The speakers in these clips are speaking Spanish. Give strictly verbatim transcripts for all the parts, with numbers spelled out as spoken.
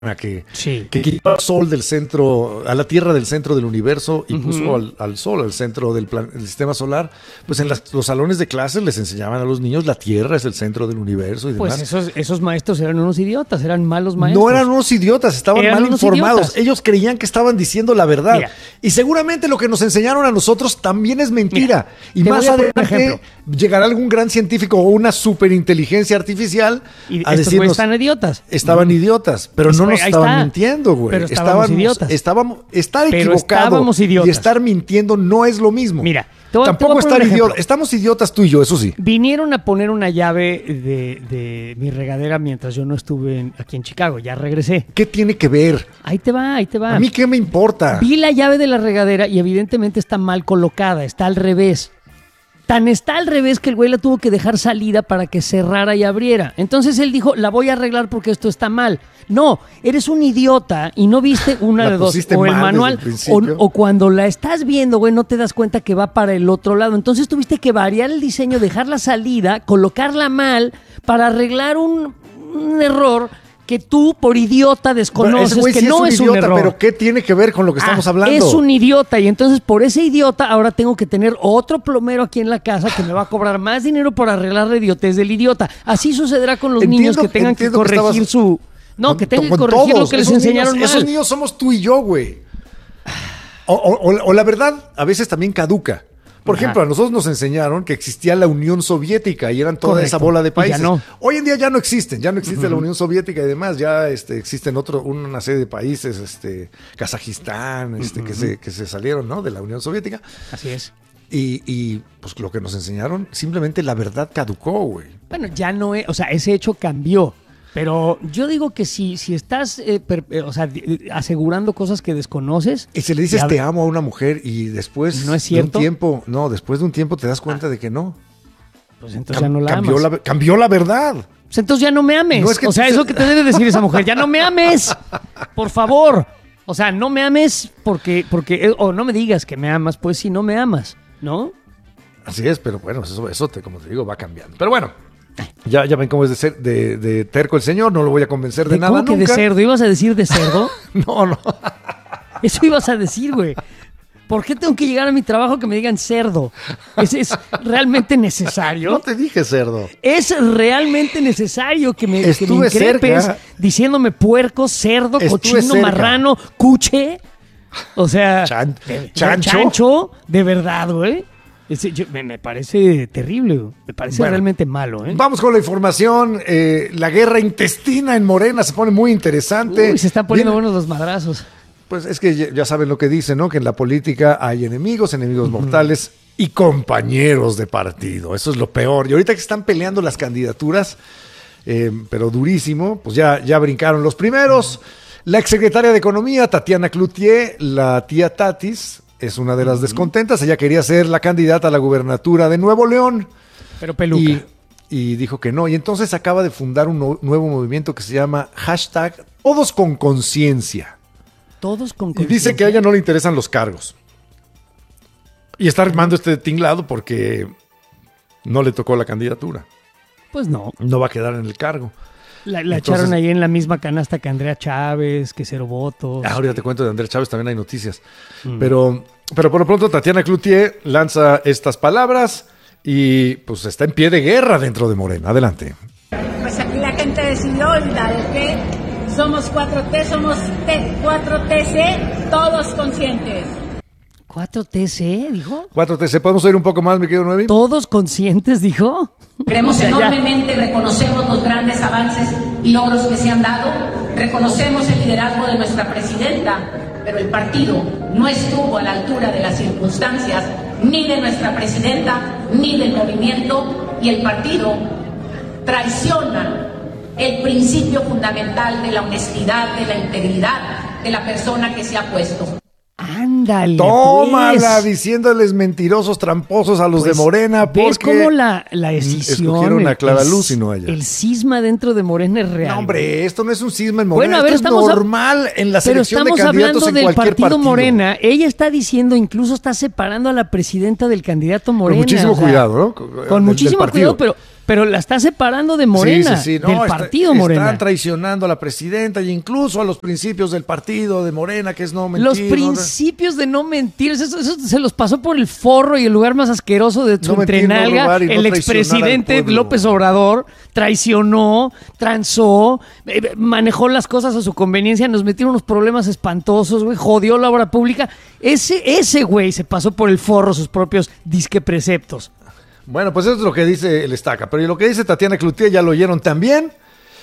que, sí. que quitó al sol del centro, a la Tierra del centro del universo y uh-huh. puso al, al sol, al centro del, plan, del sistema solar, pues en las, los salones de clases les enseñaban a los niños la Tierra es el centro del universo y demás. Pues esos, esos maestros eran unos idiotas, eran malos maestros. No eran unos idiotas, estaban eran mal informados. Idiotas. Ellos creían que estaban diciendo la verdad. Mira, y seguramente lo que nos enseñaron a nosotros también es mentira. Mira, y más adelante llegará algún gran científico o una superinteligencia artificial y a decirnos están idiotas. Estaban mm. idiotas, pero es, no nos estaban está. mintiendo, güey. Pero estábamos, estábamos idiotas. Estábamos, estar pero equivocado idiotas. y estar mintiendo no es lo mismo. Mira, te voy, tampoco te estar idiota. Estamos idiotas tú y yo, eso sí. Vinieron a poner una llave de, de mi regadera mientras yo no estuve en, aquí en Chicago. Ya regresé. ¿Qué tiene que ver? Ahí te va, ahí te va. ¿A mí qué me importa? Vi la llave de la regadera y evidentemente está mal colocada, está al revés. Tan está al revés que el güey la tuvo que dejar salida para que cerrara y abriera. Entonces él dijo, la voy a arreglar porque esto está mal. No, eres un idiota y no viste una de dos. O el manual, o, o cuando la estás viendo, güey, no te das cuenta que va para el otro lado. Entonces tuviste que variar el diseño, dejar la salida, colocarla mal para arreglar un, un error que tú, por idiota, desconoces que sí no es, es un, un idiota, error. Pero ¿qué tiene que ver con lo que estamos ah, hablando? Es un idiota y entonces por ese idiota ahora tengo que tener otro plomero aquí en la casa que me va a cobrar más dinero por arreglar la idiotez del idiota. Así sucederá con los entiendo, niños que tengan que corregir que estabas, su... No, con, que tengan que corregir todos, lo que les esos enseñaron niños, mal. Esos niños somos tú y yo, güey. O, o, o la verdad, a veces también caduca. Por Ajá. ejemplo, a nosotros nos enseñaron que existía la Unión Soviética y eran toda Correcto. esa bola de países. Ya no. Hoy en día ya no existen, ya no existe uh-huh. la Unión Soviética y demás, ya este, existen otro, una serie de países, este, Kazajistán, este, uh-huh. que, se, que se salieron, ¿no? de la Unión Soviética. Así es. Y, y pues lo que nos enseñaron, simplemente la verdad caducó, güey. Bueno, ya no es, o sea, ese hecho cambió. Pero yo digo que si, si estás eh, per, eh, o sea, asegurando cosas que desconoces... Y si le dices te amo a una mujer y después ¿no es cierto? de un tiempo, no, después de un tiempo te das cuenta ah. de que no. Pues entonces Cam- ya no la cambió amas. La, cambió la verdad. Pues entonces ya no me ames. No es que o sea, te... eso que te debe decir esa mujer, ya no me ames, por favor. O sea, no me ames porque, porque o no me digas que me amas, pues si no me amas, ¿no? Así es, pero bueno, eso, eso te, como te digo, va cambiando. Pero bueno. Ya, ya ven cómo es de, ser, de, de terco el señor, no lo voy a convencer de, ¿De nada ¿Cómo que nunca. de cerdo? ¿Ibas a decir de cerdo? No, no. Eso ibas a decir, güey. ¿Por qué tengo que llegar a mi trabajo que me digan cerdo? ¿Es, es realmente necesario? No te dije cerdo. ¿Es realmente necesario que me, que me increpes cerca. diciéndome puerco, cerdo, Estuve cochino, cerca. marrano, cuche? O sea, Chan, de, chancho. chancho, de verdad, güey. Ese, yo, me, me parece terrible, güey. Me parece bueno, realmente malo, ¿eh? Vamos con la información. Eh, la guerra intestina en Morena se pone muy interesante. Uy, se están poniendo Bien, buenos los madrazos. Pues es que ya, ya saben lo que dicen, ¿no? Que en la política hay enemigos, enemigos uh-huh. mortales y compañeros de partido. Eso es lo peor. Y ahorita que están peleando las candidaturas, eh, pero durísimo, pues ya, ya brincaron los primeros. La exsecretaria de Economía, Tatiana Cloutier, la tía Tatis, es una de las descontentas. Ella quería ser la candidata a la gubernatura de Nuevo León. Pero peluca. Y, y dijo que no. Y entonces acaba de fundar un no, nuevo movimiento que se llama hashtag Todos con Conciencia. Todos con conciencia. Y dice que a ella no le interesan los cargos. Y está armando este tinglado porque no le tocó la candidatura. Pues no. No va a quedar en el cargo. La, la Entonces, echaron ahí en la misma canasta que Andrea Chávez, que cero votos. Ah, ahorita te cuento de Andrea Chávez, también hay noticias. Mm. Pero, pero por lo pronto Tatiana Cloutier lanza estas palabras y pues está en pie de guerra dentro de Morena. Adelante. Pues aquí la gente decidió y la de que somos cuatro T, somos T, cuatro T C, todos conscientes. ¿cuatro T C, dijo? cuatro T C, ¿podemos oír un poco más, mi querido Noemi? ¿Todos conscientes, dijo? Creemos enormemente, reconocemos los grandes avances y logros que se han dado, reconocemos el liderazgo de nuestra presidenta, pero el partido no estuvo a la altura de las circunstancias, ni de nuestra presidenta, ni del movimiento, y el partido traiciona el principio fundamental de la honestidad, de la integridad de la persona que se ha puesto. Ándale, tómala, pues. diciéndoles mentirosos, tramposos a los pues, de Morena. Porque ¿ves cómo la, la escisión, escogieron a Clara el, Luz y no a ella? El cisma dentro de Morena es real. No, hombre, esto no es un cisma en Morena. Bueno, a ver, esto estamos es normal a, en la selección de candidatos en cualquier partido. Pero estamos hablando del partido, partido Morena. Ella está diciendo, incluso está separando a la presidenta del candidato Morena. Con muchísimo o sea, cuidado, ¿no? Con, con muchísimo cuidado, pero... pero la está separando de Morena, sí, sí, sí. No, del está- partido Morena. Están traicionando a la presidenta e incluso a los principios del partido de Morena, que es no mentir. Los ¿no? principios de no mentir, eso, eso se los pasó por el forro y el lugar más asqueroso de su No mentir, no entrenalga. robar y no El traicionar expresidente al pueblo. López Obrador traicionó, transó, eh, manejó las cosas a su conveniencia, nos metieron unos problemas espantosos, güey, jodió la obra pública. Ese, ese güey se pasó por el forro sus propios disque preceptos. Bueno, pues eso es lo que dice el Estaca. Pero lo que dice Tatiana Cloutier ya lo oyeron también.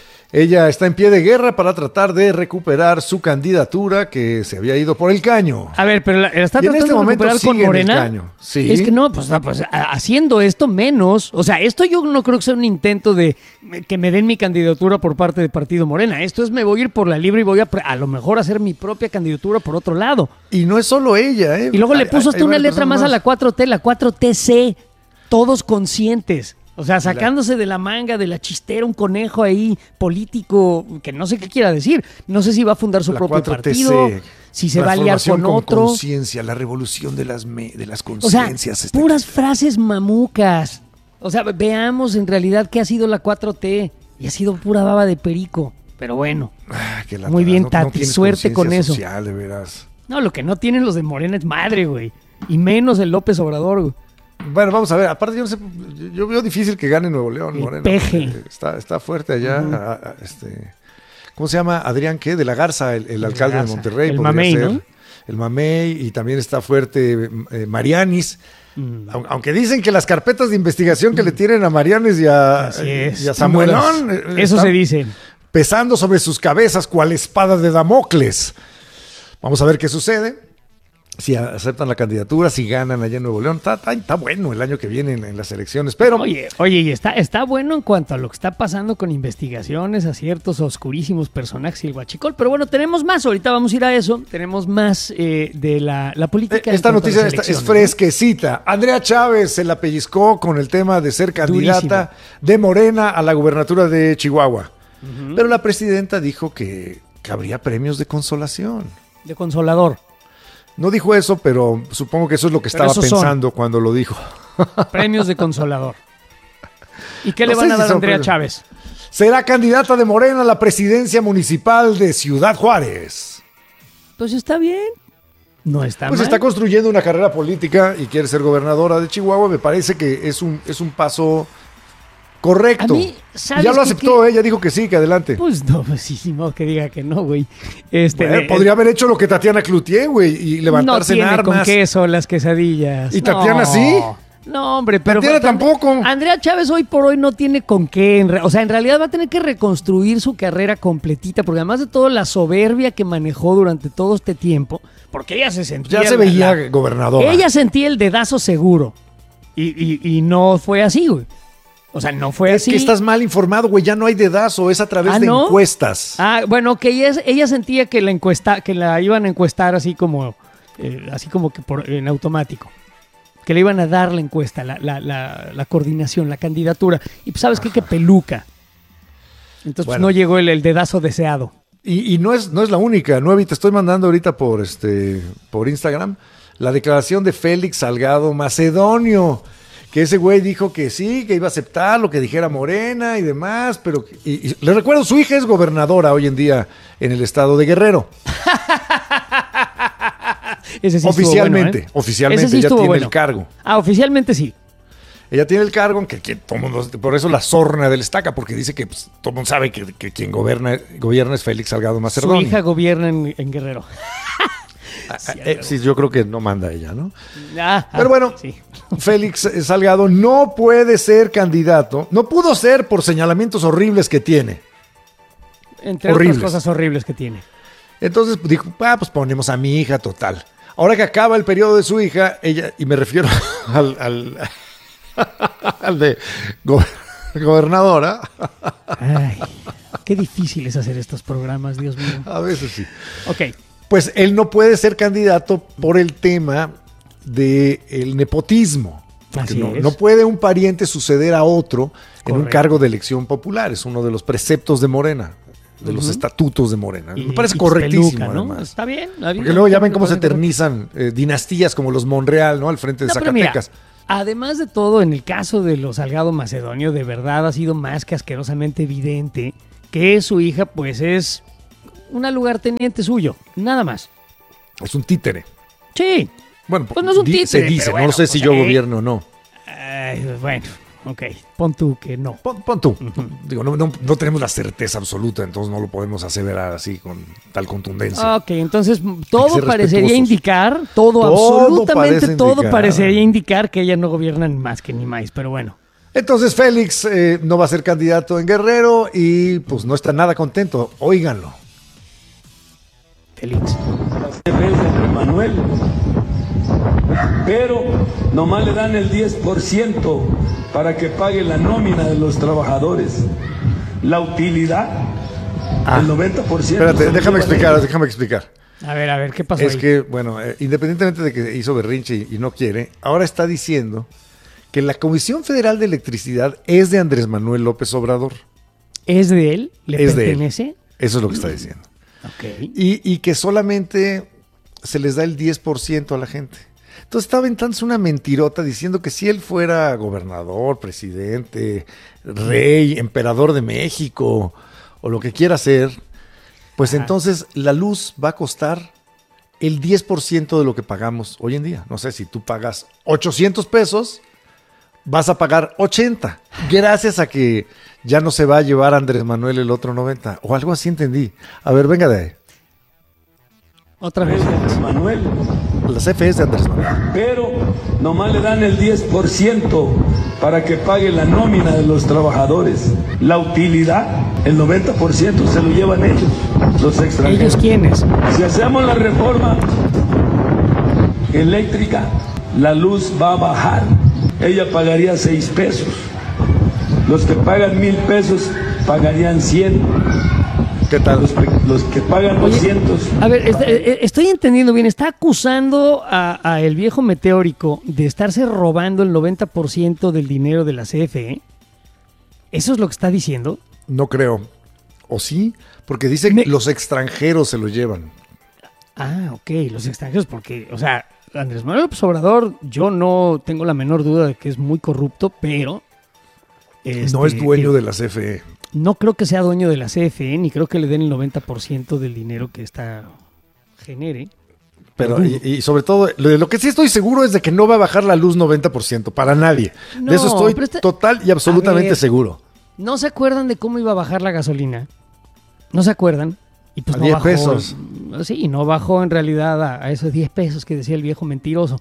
Ella está en pie de guerra para tratar de recuperar su candidatura que se había ido por el caño. A ver, pero la, la está Y en tratando este de momento recuperar con sigue en el Morena. caño. Sí. Es que no, pues, no, pues, a- haciendo esto menos. O sea, esto yo no creo que sea un intento de me- que me den mi candidatura por parte del partido Morena. Esto es me voy a ir por la libre y voy a pre- a lo mejor hacer mi propia candidatura por otro lado. Y no es solo ella, ¿eh? Y luego le Hay- puso hay- hasta hay una varias letra más personas a la cuatro T, la cuatro T C. Todos conscientes. O sea, sacándose de la manga, de la chistera, un conejo ahí político que no sé qué quiera decir. No sé si va a fundar su La propio cuatro T C, partido, si se va a liar transformación con otro. Conciencia, la revolución de las, me- de las O sea, conciencias. está puras aquí. frases mamucas. O sea, veamos en realidad qué ha sido la cuatro T. Y ha sido pura baba de perico. Pero bueno. Ah, que la Muy tra- bien, no- Tati, no tienes suerte con conciencia eso. social, de veras. No, lo que no tienen los de Morena es madre, güey. Y menos el López Obrador, güey. Bueno, vamos a ver. Aparte, yo no sé, yo veo difícil que gane Nuevo León, El Morena. peje. porque Está, está fuerte allá. a- a- este, ¿cómo se llama? Adrián, ¿qué? De la Garza, el, el alcalde Garza. de Monterrey. El podría mamey, ser. ¿no? El Mamey, y también está fuerte eh, Marianis. Mm. Aun- Aunque dicen que las carpetas de investigación que le tienen a Marianis y a, Así es. y a Samuelón eh, Eso están se dice. pesando sobre sus cabezas cual espada de Damocles. Vamos a ver qué sucede. Si aceptan la candidatura, si ganan allá en Nuevo León. Está, está- está bueno el año que viene en, en las elecciones. Pero Oye, oye, y está, está bueno en cuanto a lo que está pasando con investigaciones a ciertos oscurísimos personajes y el huachicol. Pero bueno, tenemos más. Ahorita vamos a ir a eso. Tenemos más eh, de la, la política. eh, esta en cuanto a noticia las esta- es elecciones, ¿no? fresquecita. Andrea Chávez se la pellizcó con el tema de ser candidata Durísimo. de Morena a la gubernatura de Chihuahua. Pero la presidenta dijo que, que habría premios de consolación. De consolador. No dijo eso, pero supongo que eso es lo que Pero estaba esos son. pensando cuando lo dijo. Premios de consolador. ¿Y qué No le sé van a si dar a son Andrea premios. Chávez? Será candidata de Morena a la presidencia municipal de Ciudad Juárez. Pues está bien. No está Pues mal. está construyendo una carrera política y quiere ser gobernadora de Chihuahua. Me parece que es un, es un paso correcto. A mí, ¿sabes ya lo qué- aceptó, qué? ella dijo que sí, que adelante. Pues no, pues sí, sí, no, que diga que no, güey. Este, Bueno, de- podría haber hecho lo que Tatiana Cloutier, güey, y levantarse no en tiene con armas. queso las quesadillas. ¿Y Tatiana No. sí? No, hombre, pero... Tatiana pero- tampoco. Andrea Chávez hoy por hoy no tiene con qué. en re- O sea, en realidad va a tener que reconstruir su carrera completita, porque además de todo la soberbia que manejó durante todo este tiempo, porque ella se sentía... Ya se la- veía la- gobernadora. Ella sentía el dedazo seguro. Y, y- y no fue así, güey. O sea, no fue es así. que estás mal informado, güey. Ya no hay dedazo, es a través ¿Ah, de no? encuestas. Ah, bueno, que ella, ella sentía que la encuesta, que la iban a encuestar así como, eh, así como que por, en automático. Que le iban a dar la encuesta, la, la, la, la coordinación, la candidatura. Y pues, ¿sabes qué? Que peluca. Entonces pues, Bueno. no llegó el, el dedazo deseado. Y, y no es, no es la única, Nuevi, te estoy mandando ahorita por este, por Instagram, la declaración de Félix Salgado Macedonio, que ese güey dijo que sí, que iba a aceptar lo que dijera Morena y demás, pero y, y, le recuerdo, su hija es gobernadora hoy en día en el estado de Guerrero. Ese sí estuvo Oficialmente, bueno, ¿eh? oficialmente Ese sí ella estuvo tiene bueno. el cargo. Ah, oficialmente sí. Ella tiene el cargo, aunque que todo mundo, por eso la sorna del estaca, porque dice que pues, todo el mundo sabe que, que quien gobierna, gobierna es Félix Salgado Su Macedonio. hija gobierna en, en Guerrero. Ah, eh, sí, yo creo que no manda ella, ¿no? Ah, ah, Pero bueno, sí. Félix Salgado no puede ser candidato, no pudo ser por señalamientos horribles que tiene. Entre horribles. otras cosas horribles que tiene. Entonces dijo, ah, pues ponemos a mi hija total. Ahora que acaba el periodo de su hija, ella, y me refiero al, al, al de go- gobernadora, Ay, qué difícil es hacer estos programas, Dios mío. a veces sí. Ok. Pues él no puede ser candidato por el tema del nepotismo. Porque Así no, es. no puede un pariente suceder a otro en un Correcto. cargo de elección popular. Es uno de los preceptos de Morena, de los Ujú. estatutos de Morena. Y- Me parece y correctísimo, peluca, ¿no? además. Está bien. está bien. Porque luego ya ven cómo se Me parece eternizan eh, dinastías como los Monreal, ¿no? Al frente de No, pero mira, Zacatecas. Además de todo, en el caso de los Salgado Macedonio, de verdad ha sido más que asquerosamente evidente que su hija, pues, es una lugarteniente suyo, nada más. Es un títere. Sí. Bueno, pues no es un di- títere, se dice, pero bueno, no sé si pues, yo eh, gobierno o no. Ay, bueno, ok, pon tú que no. Pon, pon tú. Digo, no, no, no tenemos la certeza absoluta, entonces no lo podemos aseverar así con tal contundencia. Ok, entonces Hay que todo ser parecería respetuosos. indicar, todo, Todo absolutamente parece todo indicar. parecería indicar que ella no gobierna ni más que ni más, pero bueno. Entonces Félix eh, no va a ser candidato en Guerrero y pues no está nada contento. Óiganlo. Félix. de Andrés Manuel, pero nomás le dan el diez por ciento para que pague la nómina de los trabajadores. La utilidad, Ah, el noventa por ciento. Espérate, se lo déjame llevan explicar, ellos. déjame explicar. A ver, a ver, ¿qué pasó Es ahí? que, bueno, eh, independientemente de que hizo berrinche y, y no quiere, ahora está diciendo que la Comisión Federal de Electricidad es de Andrés Manuel López Obrador. ¿Es de él? ¿Le Es de él. pertenece? Eso es lo que está diciendo. Ok. Y, y que solamente se les da el diez por ciento a la gente. Entonces está aventándose una mentirota diciendo que si él fuera gobernador, presidente, rey, emperador de México o lo que quiera ser, pues Ajá. entonces la luz va a costar el diez por ciento de lo que pagamos hoy en día. No sé, si tú pagas ochocientos pesos, vas a pagar ochenta, gracias a que ya no se va a llevar Andrés Manuel el otro noventa, o algo así entendí. A ver, venga de ahí. Otra vez. Es de Andrés Manuel, La C F E es de Andrés Manuel. pero nomás le dan el diez por ciento para que pague la nómina de los trabajadores. La utilidad, el noventa por ciento se lo llevan ellos, los extranjeros. ¿Ellos quiénes? Si hacemos la reforma eléctrica, la luz va a bajar. Ella pagaría seis pesos. Los que pagan mil pesos pagarían cien. ¿Qué tal? Los, pe- los que pagan Oye, doscientos. A ver, est- eh, estoy entendiendo bien. Está acusando a, a el viejo meteórico de estarse robando el noventa por ciento del dinero de la C F E. ¿Eso es lo que está diciendo? No creo. ¿O sí? Porque dice Me- que los extranjeros se lo llevan. Ah, ok, los extranjeros, porque, o sea, Andrés Manuel López Obrador, yo no tengo la menor duda de que es muy corrupto, pero... No es este, dueño que- de la C F E. No creo que sea dueño de la C F E, ni creo que le den el noventa por ciento del dinero que esta genere. Pero, y, y sobre todo, lo, de lo que sí estoy seguro es de que no va a bajar la luz noventa por ciento para nadie. No, de eso estoy pero este- total y absolutamente A ver. seguro. ¿No se acuerdan de cómo iba a bajar la gasolina? ¿No se acuerdan? Y pues A no diez bajó, pesos. Sí, no bajó en realidad a, a esos diez pesos que decía el viejo mentiroso.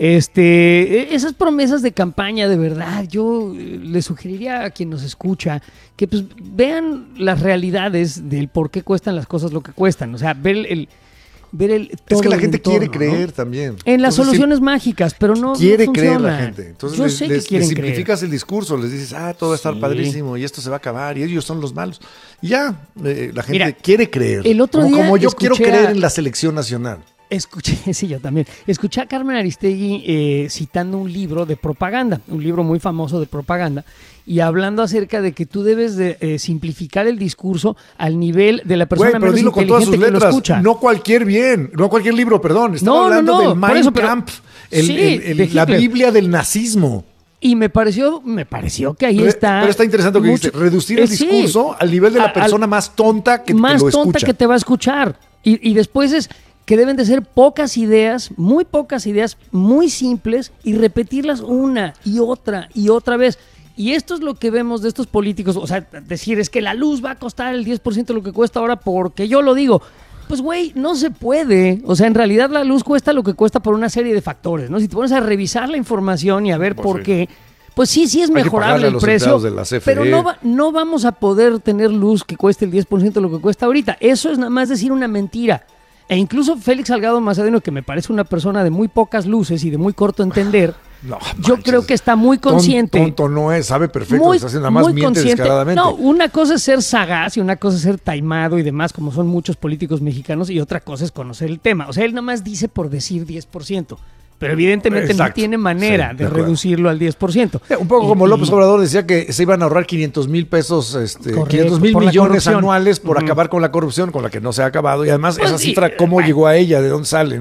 Este, esas promesas de campaña, de verdad, yo eh, le sugeriría a quien nos escucha que pues vean las realidades del por qué cuestan las cosas lo que cuestan. O sea, ver el, el- ver el Es todo que la el gente entorno, quiere ¿no? creer también. En las Entonces, soluciones mágicas, pero no, no quiere funciona. creer la gente. Entonces yo les, sé les- que quieren les creer. simplificas el discurso, les dices, ah, todo va a estar Sí. padrísimo y esto se va a acabar y ellos son los malos. Y ya, eh, la gente Mira, quiere creer. el otro como, día como yo escuché quiero creer a- en la selección nacional. Escuché, sí, yo también. Escuché a Carmen Aristegui eh, citando un libro de propaganda, un libro muy famoso de propaganda, y hablando acerca de que tú debes de eh, simplificar el discurso al nivel de la persona Güey, pero menos dilo con todas sus inteligente que lo letras. escucha. No cualquier bien, no cualquier libro, perdón. Estaba No, no, hablando no, del por Mein eso, pero- Kampf, el- Sí, el- el- de la Hitler. Biblia del nazismo. Y me pareció, me pareció que ahí Re- está. Pero está interesante lo que mucho- dice, reducir el Eh, sí. discurso al nivel de la A- al- persona más tonta que, que más lo tonta escucha. que te va a escuchar. Y, y después es que deben de ser pocas ideas, muy pocas ideas, muy simples, y repetirlas una y otra y otra vez. Y esto es lo que vemos de estos políticos. O sea, decir es que la luz va a costar el diez por ciento de lo que cuesta ahora porque yo lo digo. Pues, güey, no se puede. O sea, en realidad la luz cuesta lo que cuesta por una serie de factores, ¿no? Si te pones a revisar la información y a ver Pues por sí. qué, pues sí, sí es Hay que mejorable pagarle a el los precio, empleados de la C F E. pero no, va- no vamos a poder tener luz que cueste el diez por ciento de lo que cuesta ahorita. Eso es nada más decir una mentira. E incluso Félix Salgado Macedonio, que me parece una persona de muy pocas luces y de muy corto entender, No, yo manches. creo que está muy Ton- consciente. Tonto no es, sabe perfecto, muy, está haciendo nada más muy miente consciente. descaradamente. No, una cosa es ser sagaz y una cosa es ser taimado y demás, como son muchos políticos mexicanos, y otra cosa es conocer el tema. O sea, él nada más dice por decir diez por ciento, pero evidentemente no Exacto. tiene manera Sí, de de acuerdo. reducirlo al diez por ciento. Eh, Un poco Y- como y- López Obrador decía que se iban a ahorrar quinientos mil pesos, este, Correcto, quinientos mil por la millones corrupción. anuales por Ujú. acabar con la corrupción, con la que no se ha acabado. Y además, Pues esa sí, cifra, ¿cómo bueno. llegó a ella? ¿De dónde sale, no?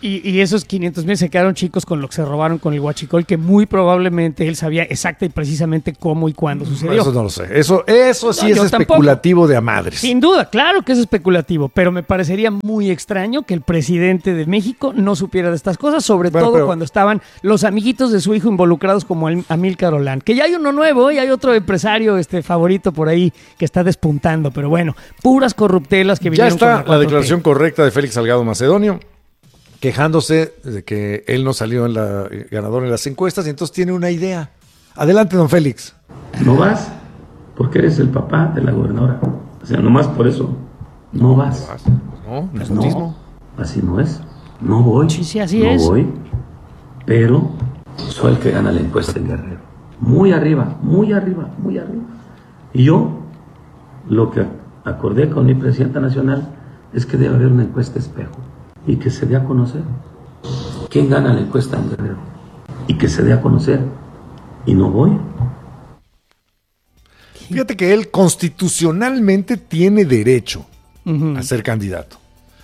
Y, y esos quinientos mil se quedaron chicos con lo que se robaron con el huachicol, que muy probablemente él sabía exacta y precisamente cómo y cuándo sucedió. Eso no lo sé. Eso, eso sí No, es yo especulativo tampoco. De a madres. Sin duda, claro que es especulativo, pero me parecería muy extraño que el presidente de México no supiera de estas cosas, sobre bueno, todo pero... cuando estaban los amiguitos de su hijo involucrados como Amílcar Olán, que ya hay uno nuevo y hay otro empresario este favorito por ahí que está despuntando, pero bueno, puras corruptelas que vinieron Ya está con la declaración correcta de Félix Salgado Macedonio, quejándose de que él no salió en la ganador en las encuestas y entonces tiene una idea. Adelante, don Félix. No vas porque eres el papá de la gobernadora. O sea, nomás por eso no vas. No, Pues nepotismo. no, así no es. No voy. Sí, sí, así no es. No voy, pero soy el que gana la encuesta en Guerrero. Muy arriba, muy arriba, muy arriba. Y yo, lo que acordé con mi presidenta nacional es que debe haber una encuesta espejo y que se dé a conocer quién gana la encuesta en Guerrero y que se dé a conocer. Y no voy. Fíjate que él constitucionalmente tiene derecho Uh-huh. a ser candidato.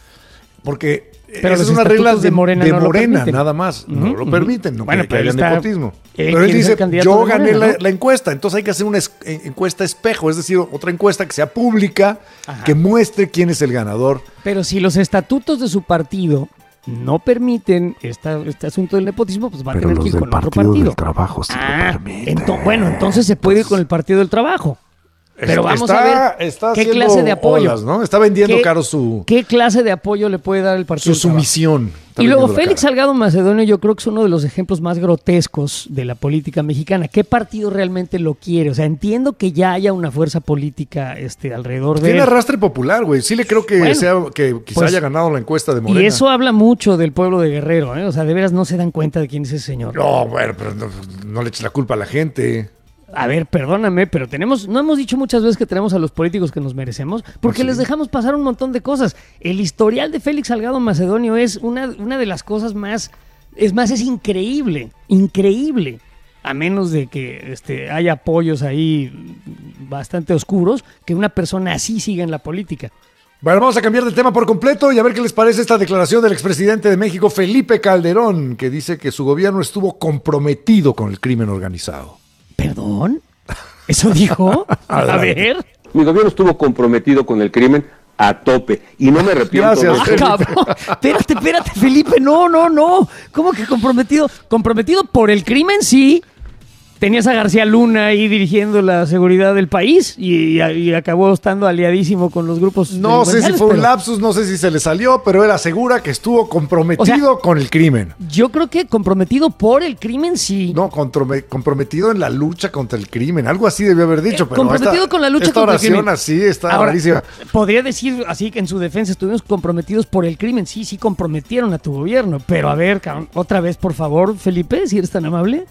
Porque Pero esas los son las reglas de estatutos de Morena de no lo Morena, permiten. nada más. Uh-huh, No lo uh-huh. permiten, no Bueno, que, que pero haya él está- nepotismo. él Pero él quiere ser dice, candidato yo de gané Morena, la, ¿no? la encuesta, entonces hay que hacer una es- encuesta espejo, es decir, otra encuesta que sea pública, Ajá. que muestre quién es el ganador. Pero si los estatutos de su partido no permiten esta, este asunto del nepotismo, pues va a tener que ir con otro partido. Trabajo sí Ah, ento- bueno, entonces se puede ir con el Partido del Trabajo. Pero vamos está, a ver está qué haciendo clase de apoyo. olas, ¿no? Está vendiendo ¿Qué- caro su, ¿Qué clase de apoyo le puede dar el Partido su del Trabajo? sumisión. Está Y luego vendiendo la Félix cara. Salgado Macedonio yo creo que es uno de los ejemplos más grotescos de la política mexicana. ¿Qué partido realmente lo quiere? O sea, entiendo que ya haya una fuerza política este, alrededor de Tiene él. arrastre popular, güey. Sí le creo que, Bueno, sea, que quizá pues, haya ganado la encuesta de Morena. Y eso habla mucho del pueblo de Guerrero, ¿eh? O sea, de veras no se dan cuenta de quién es ese señor. No, bueno, pero no, no le eches la culpa a la gente. A ver, perdóname, pero tenemos, no hemos dicho muchas veces que tenemos a los políticos que nos merecemos, porque ¿Ah, sí? les dejamos pasar un montón de cosas. El historial de Félix Salgado Macedonio es una, una de las cosas más, es más, es increíble, increíble. A menos de que este, haya apoyos ahí bastante oscuros, que una persona así siga en la política. Bueno, vamos a cambiar de tema por completo y a ver qué les parece esta declaración del expresidente de México, Felipe Calderón, que dice que su gobierno estuvo comprometido con el crimen organizado. ¿Perdón? ¿Eso dijo? A Adelante. ver. Mi gobierno estuvo comprometido con el crimen a tope y no me arrepiento Gracias, de Ah, Felipe. cabrón. Espérate, espérate, Felipe. No, no, no. ¿Cómo que comprometido? Comprometido por el crimen, sí. Tenías a García Luna ahí dirigiendo la seguridad del país y, y acabó estando aliadísimo con los grupos. No sé si delincuenciales, fue un pero lapsus, no sé si se le salió, pero él asegura que estuvo comprometido O sea, con el crimen. Yo creo que comprometido por el crimen, sí. No, controme- comprometido en la lucha contra el crimen. Algo así debió haber dicho, Eh, pero comprometido esta, con la lucha esta contra el oración crimen. así está Ahora, rarísima. podría decir así que en su defensa estuvimos comprometidos por el crimen. Sí, sí comprometieron a tu gobierno. Pero a ver, cabrón, otra vez, por favor, Felipe, si eres tan amable.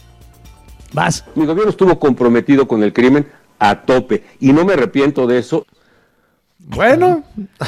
Vas. Mi gobierno estuvo comprometido con el crimen a tope y no me arrepiento de eso. Bueno,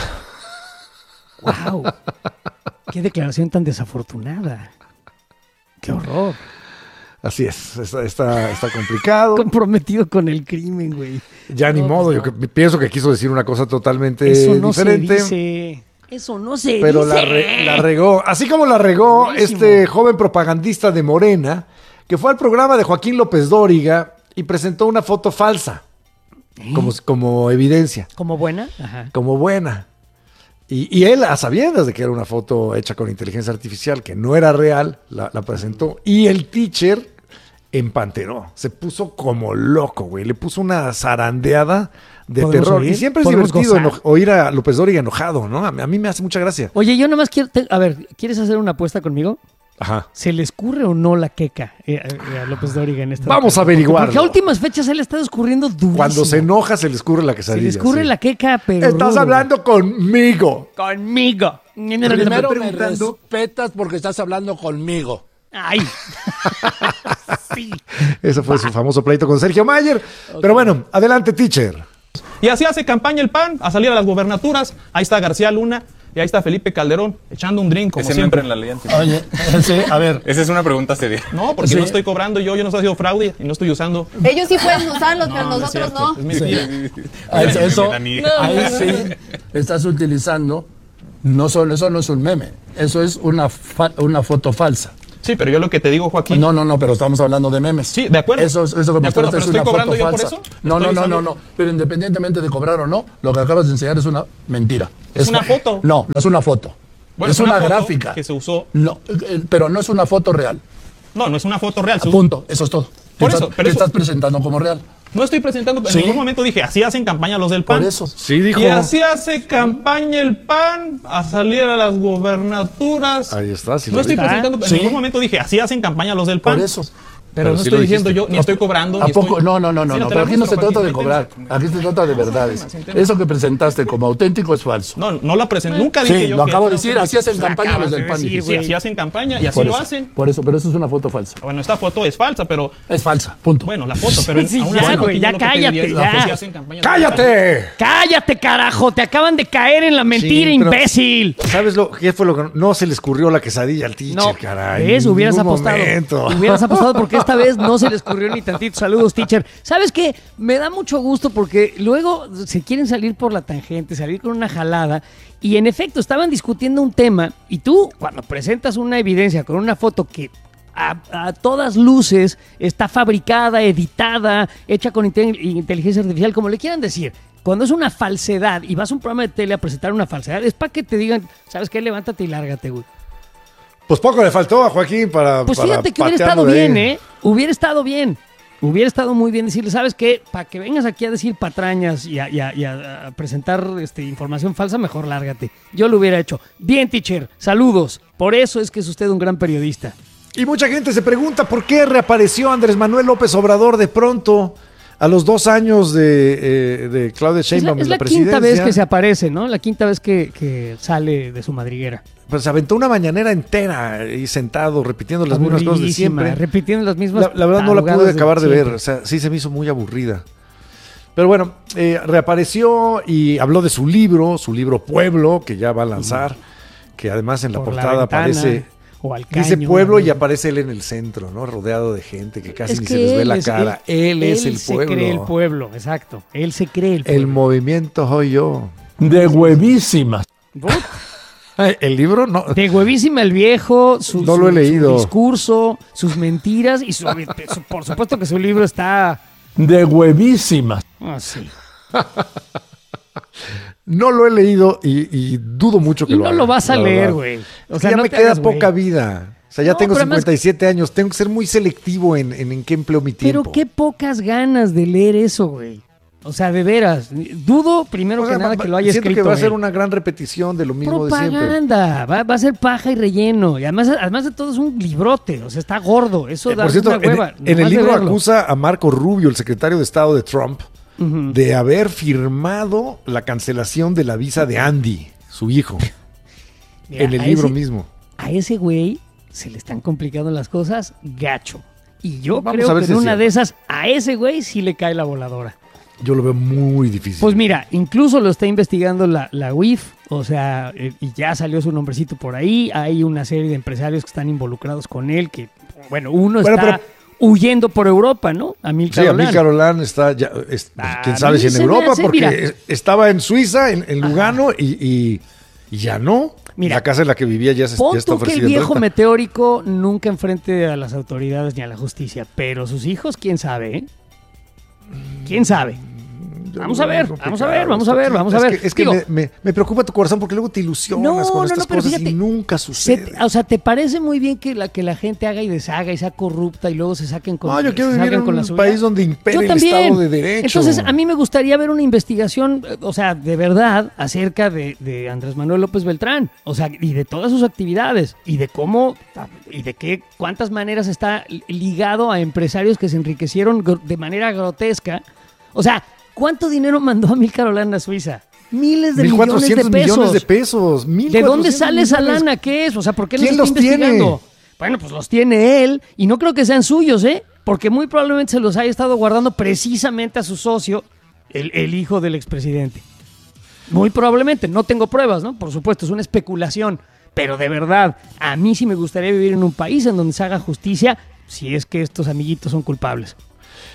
¡Wow! ¡Qué declaración tan desafortunada! ¡Qué horror! así es, está, está, está complicado. Comprometido con el crimen, güey. Ya ni No, modo, pues yo no. que- pienso que quiso decir una cosa totalmente Eso no diferente. se dice. Eso no se Pero dice. la, re- la regó. Así como la regó Buenísimo. este joven propagandista de Morena, que fue al programa de Joaquín López Dóriga y presentó una foto falsa, como, como evidencia, ¿Como buena? Ajá. como buena. Y, y él, a sabiendas de que era una foto hecha con inteligencia artificial, que no era real, la, la presentó. Y el teacher empanteró, se puso como loco, güey. Le puso una zarandeada de ¿Podemos terror. oír? Y siempre es ¿Podemos divertido gozar? eno- oír a López Dóriga enojado, ¿no? A mí, a mí me hace mucha gracia. Oye, yo nomás quiero... te- a ver, ¿quieres hacer una apuesta conmigo? Ajá. ¿Se le escurre o no la queca eh, a, a López Dóriga en esta? Vamos a Porque- averiguarlo. Porque a últimas fechas él está escurriendo durísimo. Cuando se enoja se le escurre la Se quesadilla. le escurre sí. la queca, pero Estás rudo. hablando conmigo. Conmigo. Primero me respetas porque estás hablando conmigo. Ay. Sí. Ese fue su famoso pleito con Sergio Mayer. Pero bueno, adelante, teacher. Y así hace campaña el P A N a salir a las gubernaturas. Ahí está García Luna y ahí está Felipe Calderón echando un drink como Ese no siempre. entra en la ley anti- Oye, sí, a ver. Esa es una pregunta seria. No, porque Sí. no estoy cobrando yo, yo no estoy haciendo fraude y no estoy usando. Ellos sí pueden usarlos, pero No, no es nosotros cierto. no. Es mentira. Ah, Eso, Melanie. ahí sí estás utilizando No solo, eso no es un meme, eso es una, fa- una foto falsa. Sí, pero yo lo que te digo, Joaquín. No, no, no, pero estamos hablando de memes. Sí, de acuerdo. Eso, eso que De acuerdo, mostraste pero es estoy una cobrando foto yo por falsa. eso. No, no, Estoy no, no, diciendo- no. Pero independientemente de cobrar o no, lo que acabas de enseñar es una mentira. Es una foto. No, no es una foto. Bueno, es una, foto gráfica. que se usó. No, eh, pero no es una foto real. No, no es una foto real. se- Punto, eso es todo. Por Te eso, estás, pero te eso- estás presentando como real. No estoy presentando, en Sí. ningún momento dije, así hacen campaña los del P A N. Por eso. Sí, dijo. Y así hace campaña el P A N a salir a las gobernaturas. Ahí está, sí no lo estoy dijo. presentando, en Sí. ningún momento dije, así hacen campaña los del P A Por N. eso. Pero, Pero no sí lo estoy diciendo dijiste. yo, ni estoy cobrando. ¿A ni poco? estoy- No, no, no, no, Sí, no. te Pero la aquí no se muestro, trata de Joaquín, cobrar. inténtalo. Aquí se trata de verdades. Eso que presentaste como auténtico es falso. No, no la presenté. Nunca dije Sí, yo lo que- acabo de decir. Así hacen campaña los acabas del de P A N. decir, dijiste. Sí, así hacen campaña y así Por lo eso, hacen. Por eso, pero eso es una foto falsa. Bueno, esta foto es falsa, pero Es falsa, punto. bueno, la foto, pero Sí, aún ya, así, güey, Joaquín, ya yo lo que te cállate, diría es, ya. pues, sí hacen campaña los del P A N. ¡Cállate! ¡Cállate, carajo! Te acaban de caer en la mentira, Sí, pero- imbécil. ¿Sabes lo qué fue lo que no se le escurrió la quesadilla al teacher, No, caray? ¿ves? En Hubieras ningún apostado. momento. Hubieras apostado porque esta vez no se le escurrió ni tantito. Saludos, teacher. ¿Sabes qué? Me da mucho gusto porque luego se quieren salir por la tangente, salir con una jalada. Y en efecto, estaban discutiendo un tema. Y tú, cuando presentas una evidencia con una foto que a, a todas luces está fabricada, editada, hecha con inte- inteligencia artificial, como le quieran decir. Cuando es una falsedad y vas a un programa de tele a presentar una falsedad, es para que te digan, ¿sabes qué? Levántate y lárgate, güey. Pues poco le faltó a Joaquín para Pues para fíjate que hubiera patearlo estado de ahí. bien, ¿eh? Hubiera estado bien. Hubiera estado muy bien decirle, ¿sabes qué? Para que vengas aquí a decir patrañas y a, y a- y a- a presentar este, información falsa, mejor lárgate. Yo lo hubiera hecho. Bien, teacher. Saludos. Por eso es que es usted un gran periodista. Y mucha gente se pregunta por qué reapareció Andrés Manuel López Obrador de pronto a los dos años de, eh, de Claudia Es la, Sheinbaum es en la la presidencia. quinta vez que se aparece, ¿no? La quinta vez que, que sale de su madriguera. Pues se aventó una mañanera entera ahí sentado repitiendo las mismas cosas de Aburridísima, siempre. repitiendo las mismas. La, la verdad no la tarugadas pude acabar de ver, siempre. o sea, sí se me hizo muy aburrida. Pero bueno, eh, reapareció y habló de su libro, su libro Pueblo, que ya va a lanzar, que además en la Por la portada ventana, aparece, o al dice caño, Pueblo ¿no? y aparece él en el centro, ¿no? Rodeado de gente que casi Es ni que se les ve él la es- cara. Él, es el se pueblo. cree el pueblo, exacto. Él se cree el pueblo. El movimiento soy yo. De huevísimas. El libro no. De huevísima el viejo, su, No lo he su- leído. su discurso, sus mentiras y su- su- por supuesto que su libro está De huevísimas. así. No lo he leído y, y dudo mucho que Y lo no haga, lo vas a la leer, verdad. güey. O Es que sea, ya no me te queda hagas, güey. poca vida. O sea, ya No, tengo pero además- cincuenta y siete años. Tengo que ser muy selectivo en, en, en qué empleo mi tiempo. Pero qué pocas ganas de leer eso, güey. O sea, de veras. Dudo primero O sea, que nada va- que lo haya siento escrito que va a ser él. una gran repetición de lo mismo de siempre. Propaganda, va, va a ser paja y relleno. Y además, además de todo es un librote, o sea, está gordo. Eso Eh, da por cierto, una en, hueva. en el nomás de libro verlo. acusa a Marco Rubio, el secretario de Estado de Trump, Ujú. de haber firmado la cancelación de la visa de Andy, su hijo, Mira, en el a libro ese- mismo. A ese güey se le están complicando las cosas gacho. Y yo Vamos creo a ver que si en es una cierto. de esas, a ese güey sí le cae la voladora. Yo lo veo muy difícil. Pues mira, incluso lo está investigando la, la U I F, o sea, eh, y ya salió su nombrecito por ahí. Hay una serie de empresarios que están involucrados con él, que, bueno, uno Bueno, está pero- huyendo por Europa, ¿no? Amílcar Sí, Olán. Amílcar Olán está, ya, es- A quién sabe mí si en se me Europa, hace, porque mira. es- estaba en Suiza, en, en Lugano, y, y- y ya no. Mira, la casa en la que vivía ya, se, Pon ya está tú que el ofrecida en viejo renta. meteórico nunca enfrente a las autoridades ni a la justicia, pero sus hijos, quién sabe, ¿eh? ¿Quién sabe? Yo Vamos lo a veo ver, complicado. vamos a ver, vamos a ver, vamos a Es ver. que, es que Digo, me, me- me preocupa tu corazón porque luego te ilusionas No, con no, estas no, pero cosas fíjate, y nunca se sucede. te- o sea, ¿te parece muy bien que la, que la gente haga y deshaga y sea corrupta y luego se saquen con No, yo quiero se vivir salgan en con la un suya? país donde impere Yo el también. Estado de Derecho. Entonces, a mí me gustaría ver una investigación, eh, o sea, de verdad, acerca de, de Andrés Manuel López Beltrán, o sea, y de todas sus actividades, y de cómo, y de qué, cuántas maneras está ligado a empresarios que se enriquecieron gr- de manera grotesca. O sea, ¿cuánto dinero mandó Amílcar Olán a Suiza? Miles de mil millones de cuatrocientos pesos. millones de pesos. ¿De dónde sale esa millones. lana? ¿Qué es? O sea, ¿por qué los ¿Quién está los tiene? investigando? Bueno, pues los tiene él y no creo que sean suyos, ¿eh? Porque muy probablemente se los haya estado guardando precisamente a su socio, el, el hijo del expresidente. Muy probablemente, no tengo pruebas, ¿no? Por supuesto, es una especulación. Pero de verdad, a mí sí me gustaría vivir en un país en donde se haga justicia si es que estos amiguitos son culpables.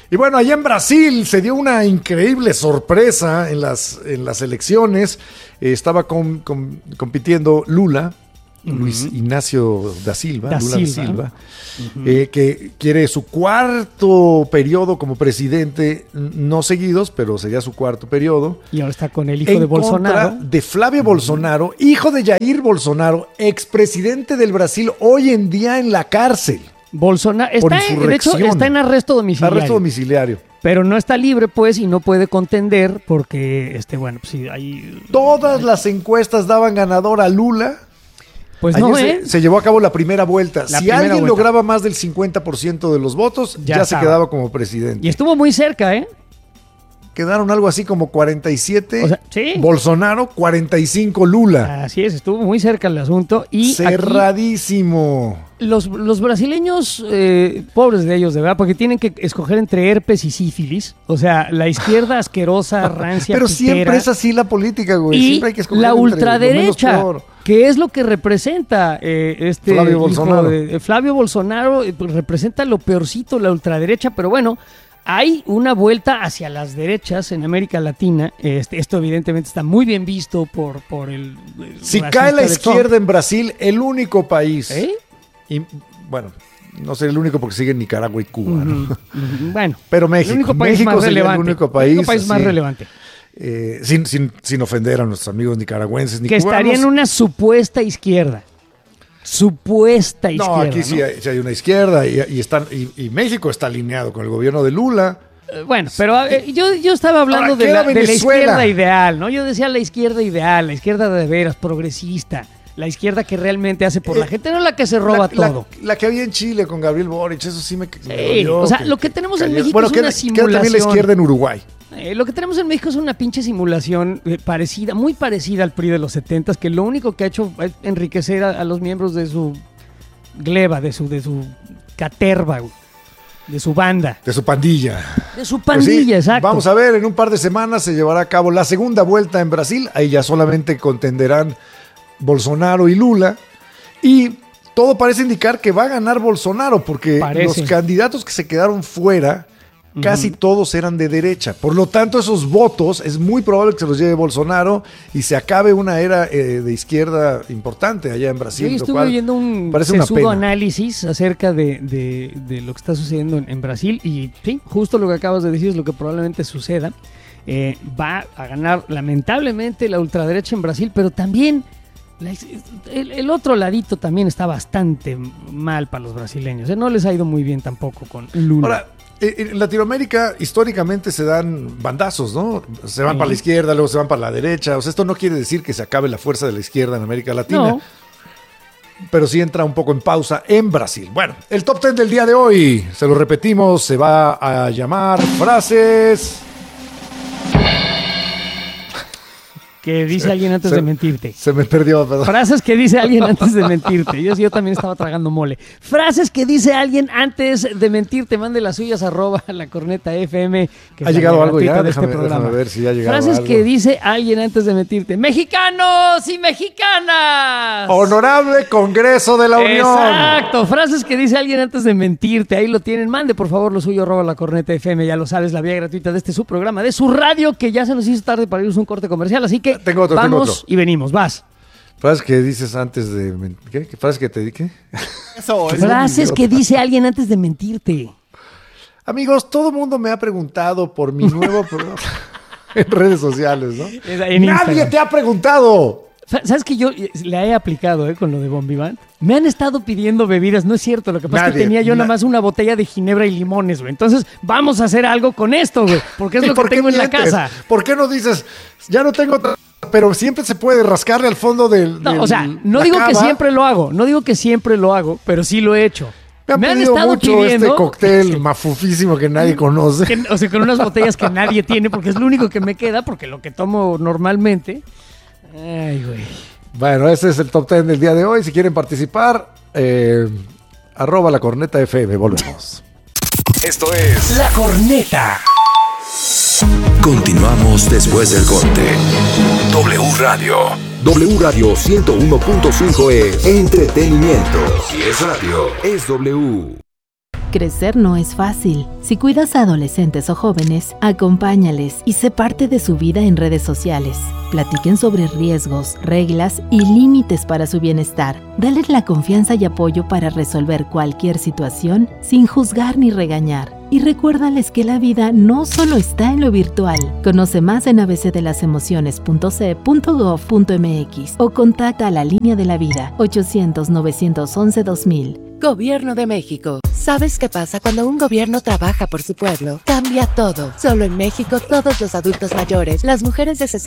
Y bueno, allá en Brasil se dio una increíble sorpresa en las, en las elecciones. Eh, estaba com, com, compitiendo Lula, uh-huh. Luis Ignacio da Silva, da Lula Silva. da Silva, uh-huh. eh, que quiere su cuarto periodo como presidente, no seguidos, pero sería su cuarto periodo. Y ahora está con el hijo de Bolsonaro. De Flavio uh-huh. Bolsonaro, hijo de Jair Bolsonaro, expresidente del Brasil, hoy en día en la cárcel. Bolsonaro está, en, de hecho, está en arresto domiciliario. Arresto domiciliario. Pero no está libre, pues, y no puede contender porque, este, bueno, pues sí, hay... Todas las encuestas daban ganador a Lula. Pues Ayer no, se, ¿eh? se llevó a cabo la primera vuelta. La si primera alguien vuelta. lograba más del cincuenta por ciento de los votos, ya, ya se quedaba como presidente. Y estuvo muy cerca, ¿eh? Quedaron algo así como cuarenta y siete o sea, ¿sí? Bolsonaro, cuarenta y cinco Lula. Así es, estuvo muy cerca el asunto. Y cerradísimo. Los, los brasileños, eh, pobres de ellos, de verdad, porque tienen que escoger entre herpes y sífilis. O sea, la izquierda asquerosa, rancia, Pero pitera, siempre es así la política, güey. Y siempre hay que escoger la entre ultraderecha, lo menos peor. que es lo que representa eh, este Flavio hijo Bolsonaro. de, eh, Flavio Bolsonaro, eh, pues, representa lo peorcito, la ultraderecha, pero bueno, hay una vuelta hacia las derechas en América Latina. Este, esto evidentemente está muy bien visto por, por el... el Si cae la de izquierda Trump. en Brasil, el único país... ¿Eh? Y, bueno, no sé el único porque siguen Nicaragua y Cuba, ¿no? Uh-huh, uh-huh. Bueno, pero México, el único país México más sería relevante, el único país, el único país más así, relevante. Eh, sin, sin, sin ofender a nuestros amigos nicaragüenses ni que cubanos. estaría en una supuesta izquierda. Supuesta izquierda. No, aquí ¿no? Sí, hay, sí hay una izquierda y, y, están, y, y México está alineado con el gobierno de Lula. Eh, Bueno, pero eh, yo, yo estaba hablando Ahora, de, la, de la Venezuela? izquierda ideal, ¿no? Yo decía la izquierda ideal, la izquierda de veras, progresista, la izquierda que realmente hace por Eh, la gente, no la que se roba la, todo. La, la que había en Chile con Gabriel Boric, eso sí me, me Sí, dolió, o sea, que- lo que tenemos en que- México bueno, es que, una que también la simulación. izquierda en Uruguay. Eh, lo que tenemos en México es una pinche simulación eh, parecida, muy parecida al P R I de los setentas, que lo único que ha hecho es enriquecer a, a los miembros de su gleba, de su, de su caterva, güey, de su banda, De su pandilla. de su Pues sí, pandilla, exacto. Vamos a ver, en un par de semanas se llevará a cabo la segunda vuelta en Brasil. Ahí ya solamente contenderán Bolsonaro y Lula. Y todo parece indicar que va a ganar Bolsonaro, porque Parece. los candidatos que se quedaron fuera, casi todos eran de derecha. Por lo tanto, esos votos es muy probable que se los lleve Bolsonaro y se acabe una era eh, de izquierda importante allá en Brasil. Yo lo estuve cual viendo un parece una sesudo pena. análisis acerca de, de- de lo que está sucediendo en, en Brasil y sí, justo lo que acabas de decir es lo que probablemente suceda. Eh, va a ganar lamentablemente la ultraderecha en Brasil, pero también la- el, el otro ladito también está bastante mal para los brasileños. ¿eh? No les ha ido muy bien tampoco con Lula. Ahora, eh, en Latinoamérica históricamente se dan bandazos, ¿no? Se van Sí. para la izquierda, luego se van para la derecha. O sea, esto no quiere decir que se acabe la fuerza de la izquierda en América Latina. No. Pero sí entra un poco en pausa en Brasil. Bueno, el top ten del día de hoy, se lo repetimos, se va a llamar frases... Que dice alguien antes se- de mentirte. Se me perdió, perdón. Frases que dice alguien antes de mentirte. Yo, yo también estaba tragando mole. Frases que dice alguien antes de mentirte. Mande las suyas arroba la corneta F M. Que ¿Ha es la llegado algo gratuita ya? de este Déjame, programa. déjame ver si ya ha llegado Frases algo. que dice alguien antes de mentirte. ¡Mexicanos y mexicanas! Honorable Congreso de la Unión. Exacto, frases que dice alguien antes de mentirte. Ahí lo tienen. Mande por favor lo suyo, arroba la corneta F M. Ya lo sabes, la vía gratuita de este su programa, de su radio, que ya se nos hizo tarde para irnos a un corte comercial. Así que Tengo otro, vamos tengo otro. y venimos. Vas. Frases que dices antes de... men- ¿Qué? ¿Qué frases que te dije? Eso, eso. Frases que dice alguien antes de mentirte. Amigos, todo el mundo me ha preguntado por mi nuevo programa en redes sociales, ¿no? En ¡Nadie Instagram. te ha preguntado! Sa- ¿Sabes que yo eh, la he aplicado eh, con lo de Bombivant? Me han estado pidiendo bebidas, no es cierto. Lo que pasa es que Nadie, tenía yo na- nada más una botella de ginebra y limones, güey. Entonces, vamos a hacer algo con esto, güey. Porque es ¿Y lo que por qué tengo en la mientes? casa. ¿Por qué no dices, ya no tengo... tra- Pero siempre se puede rascarle al fondo del... No, del- o sea, no la digo que cava? siempre lo hago. No digo que siempre lo hago, pero sí lo he hecho. Me han pedido mucho pidiendo... este cóctel mafufísimo que nadie conoce. que- o sea, con unas botellas que nadie tiene, porque es lo único que me queda, porque lo que tomo normalmente... Ay, güey. Bueno, ese es el top ten del día de hoy. Si quieren participar, eh, arroba la corneta F M. Volvemos. Esto es La Corneta. Continuamos después del corte. W Radio. W Radio ciento uno punto cinco es entretenimiento. Si es radio, es W. Crecer no es fácil. Si cuidas a adolescentes o jóvenes, acompáñales y sé parte de su vida en redes sociales. Platiquen sobre riesgos, reglas y límites para su bienestar. Dale la confianza y apoyo para resolver cualquier situación sin juzgar ni regañar. Y recuérdales que la vida no solo está en lo virtual. Conoce más en a b c de las emociones punto c e punto gov punto m x o contacta a la línea de la vida ochocientos, novecientos once, dos mil. Gobierno de México. ¿Sabes qué pasa cuando un gobierno trabaja por su pueblo? Cambia todo. Solo en México, todos los adultos mayores, las mujeres de sesenta